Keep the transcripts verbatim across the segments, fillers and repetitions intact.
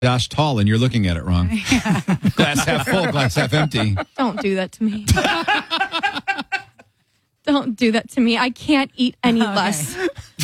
Gosh, tall, and you're looking at it wrong. Yeah. Glass half full, glass half empty. Don't do that to me. Don't do that to me. I can't eat any Okay. less.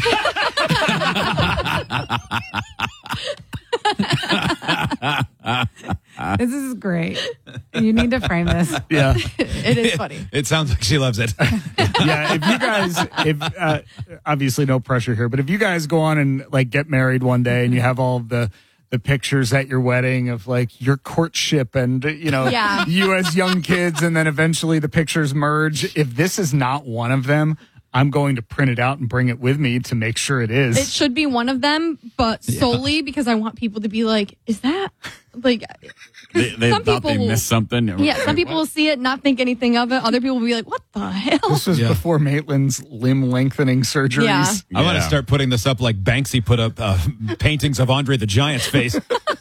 This is great. You need to frame this. Yeah. It is funny. It sounds like she loves it. Yeah, if you guys, if uh, obviously no pressure here, but if you guys go on and like get married one day and you have all of the the pictures at your wedding of like your courtship and you know Yeah. you as young kids, and then eventually the pictures merge. If this is not one of them, I'm going to print it out and bring it with me to make sure it is. It should be one of them, but solely because I want people to be like, is that like They, they some thought people they will, missed something. Yeah, some people will see it, not think anything of it. Other people will be like, what the hell? This was Yeah. before Maitland's limb lengthening surgeries. Yeah. I want to Yeah. start putting this up like Banksy put up uh, paintings of Andre the Giant's face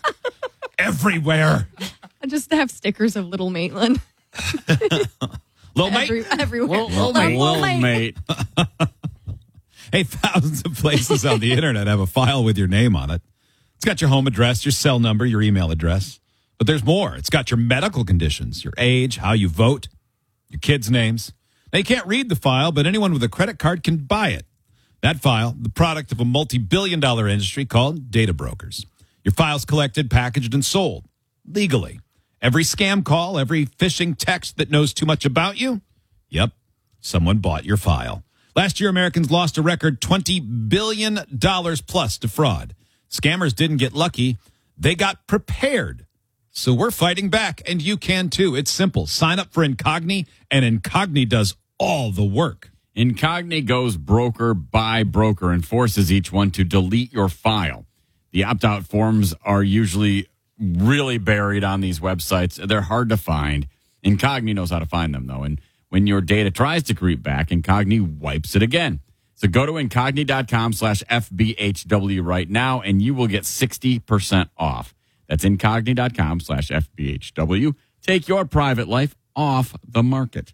everywhere. I just have stickers of Little Maitland. Little mate. Every, everywhere. Little- little Like, mate. little Little mate. mate. Hey, thousands of places on the internet have a file with your name on it. It's got your home address, your cell number, your email address. But there's more. It's got your medical conditions, your age, how you vote, your kids' names. Now, you can't read the file, but anyone with a credit card can buy it. That file, the product of a multi-billion dollar industry called data brokers. Your file's collected, packaged, and sold legally. Every scam call, every phishing text that knows too much about you, yep, someone bought your file. Last year, Americans lost a record twenty billion dollars plus to fraud. Scammers didn't get lucky. They got prepared. So we're fighting back, and you can too. It's simple. Sign up for Incogni, and Incogni does all the work. Incogni goes broker by broker and forces each one to delete your file. The opt-out forms are usually really buried on these websites. They're hard to find. Incogni knows how to find them, though. And when your data tries to creep back, Incogni wipes it again. So go to incogni.com slash FBHW right now, and you will get sixty percent off. That's incogni.com slash FBHW. Take your private life off the market.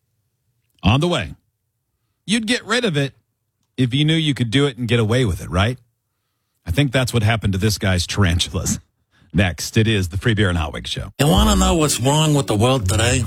On the way. You'd get rid of it if you knew you could do it and get away with it, right? I think that's what happened to this guy's tarantulas. Next, it is the Free Beer and Hot Wings Show. You want to know what's wrong with the world today?